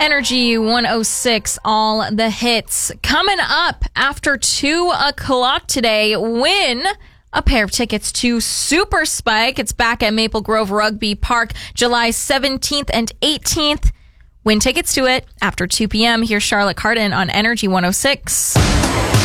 Energy 106, all the hits. Coming up after 2 o'clock today, win a pair of tickets to Super Spike. It's back at Maple Grove Rugby Park, July 17th and 18th. Win tickets to it after 2 p.m. Here's Charlotte Cardin on Energy 106.